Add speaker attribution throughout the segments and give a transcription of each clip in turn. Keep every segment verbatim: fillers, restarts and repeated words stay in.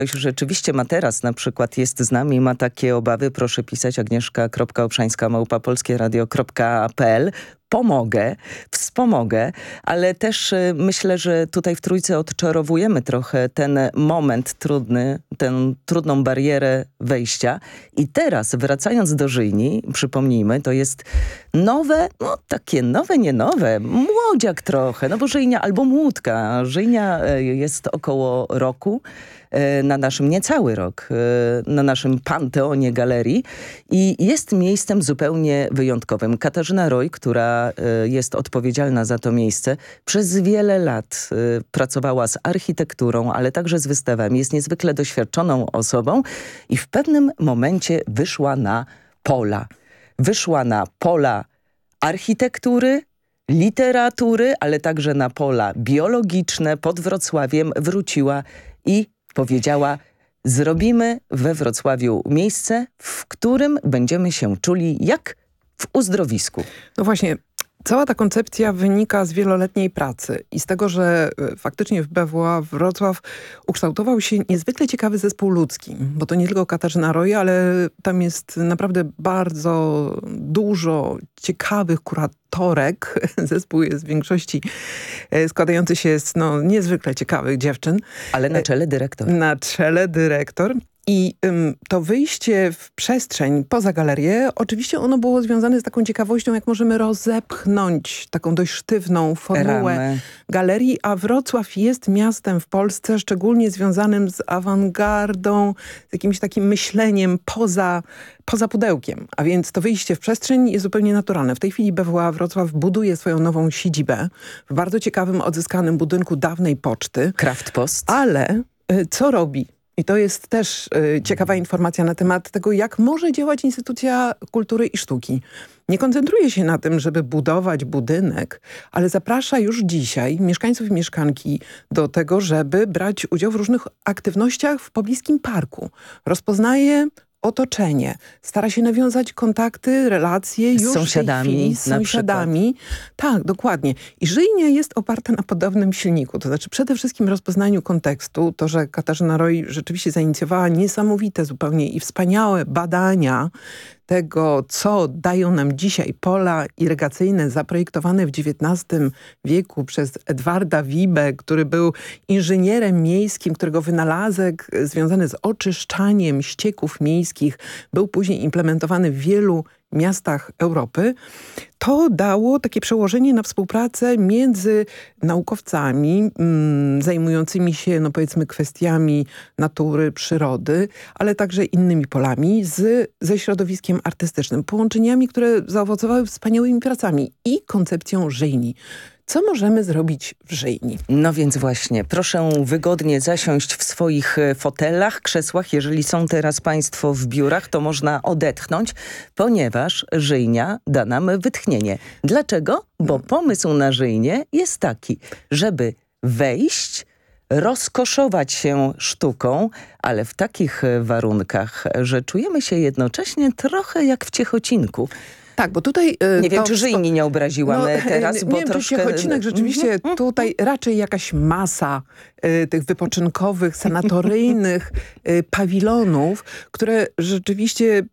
Speaker 1: rzeczywiście ma teraz na przykład, jest z nami, ma takie obawy, proszę pisać agnieszka kropka obszańska małpa polskie radio kropka p l. Pomogę, wspomogę, ale też y, myślę, że tutaj w Trójce odczarowujemy trochę ten moment trudny, tę trudną barierę wejścia. I teraz wracając do Żyjni, przypomnijmy, to jest nowe, no takie nowe, nie nowe, młodziak trochę, no bo Żyjnia albo Młódka. Żyjnia y, jest około roku. Na naszym, niecały rok, na naszym panteonie galerii i jest miejscem zupełnie wyjątkowym. Katarzyna Roj, która jest odpowiedzialna za to miejsce, przez wiele lat pracowała z architekturą, ale także z wystawami. Jest niezwykle doświadczoną osobą i w pewnym momencie wyszła na pola. Wyszła na pola architektury, literatury, ale także na pola biologiczne. Pod Wrocławiem wróciła i powiedziała, zrobimy we Wrocławiu miejsce, w którym będziemy się czuli jak w uzdrowisku.
Speaker 2: No właśnie, cała ta koncepcja wynika z wieloletniej pracy i z tego, że faktycznie w B W A Wrocław ukształtował się niezwykle ciekawy zespół ludzki, bo to nie tylko Katarzyna Roj, ale tam jest naprawdę bardzo dużo ciekawych kuratorek. Zespół jest w większości składający się z no, niezwykle ciekawych dziewczyn.
Speaker 1: Ale na czele dyrektor.
Speaker 2: Na czele dyrektor. I ym, to wyjście w przestrzeń poza galerię, oczywiście ono było związane z taką ciekawością, jak możemy rozepchnąć taką dość sztywną formułę
Speaker 1: Ramy.
Speaker 2: galerii, a Wrocław jest miastem w Polsce szczególnie związanym z awangardą, z jakimś takim myśleniem poza, poza pudełkiem. A więc to wyjście w przestrzeń jest zupełnie naturalne. W tej chwili B W A Wrocław buduje swoją nową siedzibę w bardzo ciekawym, odzyskanym budynku dawnej poczty.
Speaker 1: Kraftpost.
Speaker 2: Ale y, co robi? I to jest też y, ciekawa informacja na temat tego, jak może działać instytucja kultury i sztuki. Nie koncentruje się na tym, żeby budować budynek, ale zaprasza już dzisiaj mieszkańców i mieszkanki do tego, żeby brać udział w różnych aktywnościach w pobliskim parku. Rozpoznaje otoczenie, stara się nawiązać kontakty, relacje już
Speaker 1: z sąsiadami,
Speaker 2: w tej chwili, z sąsiadami. Tak, dokładnie. I Żyjnia jest oparta na podobnym silniku, to znaczy przede wszystkim rozpoznaniu kontekstu, to, że Katarzyna Roj rzeczywiście zainicjowała niesamowite zupełnie i wspaniałe badania tego, co dają nam dzisiaj pola irygacyjne zaprojektowane w dziewiętnastym wieku przez Edwarda Wibę, który był inżynierem miejskim, którego wynalazek związany z oczyszczaniem ścieków miejskich był później implementowany w wielu miastach Europy. To dało takie przełożenie na współpracę między naukowcami mm, zajmującymi się, no powiedzmy, kwestiami natury, przyrody, ale także innymi polami z, ze środowiskiem artystycznym. Połączeniami, które zaowocowały wspaniałymi pracami i koncepcją Żyjni. Co możemy zrobić w Żyjni?
Speaker 1: No więc właśnie, proszę wygodnie zasiąść w swoich fotelach, krzesłach. Jeżeli są teraz państwo w biurach, to można odetchnąć, ponieważ Żyjnia da nam wytchnienie. Dlaczego? Bo pomysł na Żyjnię jest taki, żeby wejść, rozkoszować się sztuką, ale w takich warunkach, że czujemy się jednocześnie trochę jak w Ciechocinku.
Speaker 2: Tak, bo tutaj...
Speaker 1: Nie wiem, czy Żyjni nie obraziłam no, teraz,
Speaker 2: nie,
Speaker 1: bo
Speaker 2: nie
Speaker 1: troszkę...
Speaker 2: Nie wiem, czy rzeczywiście mm-hmm. tutaj raczej jakaś masa y, tych wypoczynkowych, sanatoryjnych y, pawilonów, które rzeczywiście y,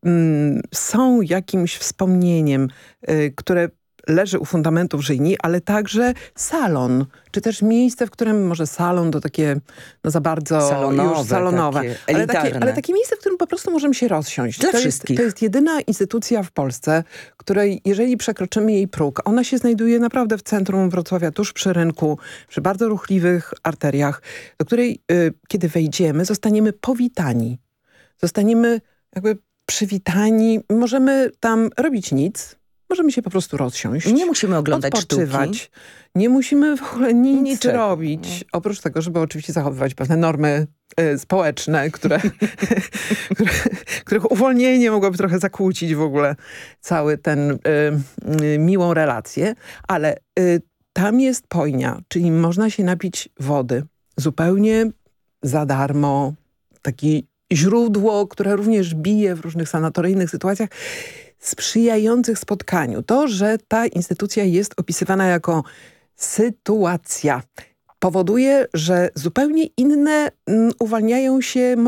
Speaker 2: są jakimś wspomnieniem, y, które leży u fundamentów Żyjni, ale także salon, czy też miejsce, w którym może salon to takie no za bardzo
Speaker 1: salonowe,
Speaker 2: już salonowe,
Speaker 1: takie
Speaker 2: ale, takie, ale takie miejsce, w którym po prostu możemy się rozsiąść.
Speaker 1: Dla
Speaker 2: to
Speaker 1: wszystkich.
Speaker 2: Jest, to jest jedyna instytucja w Polsce, której jeżeli przekroczymy jej próg, ona się znajduje naprawdę w centrum Wrocławia, tuż przy rynku, przy bardzo ruchliwych arteriach, do której y, kiedy wejdziemy, zostaniemy powitani. Zostaniemy jakby przywitani. Możemy tam robić nic. Możemy się po prostu rozsiąść.
Speaker 1: Nie musimy oglądać
Speaker 2: odpoczywać.
Speaker 1: sztuki.
Speaker 2: Nie musimy w ogóle nic
Speaker 1: Niczego.
Speaker 2: robić. Oprócz tego, żeby oczywiście zachowywać pewne normy y, społeczne, które, które, których uwolnienie mogłoby trochę zakłócić w ogóle cały ten y, y, miłą relację. Ale y, tam jest pojnia, czyli można się napić wody zupełnie za darmo. Takie źródło, które również bije w różnych sanatoryjnych sytuacjach, sprzyjających spotkaniu. To, że ta instytucja jest opisywana jako sytuacja powoduje, że zupełnie inne mm, uwalniają się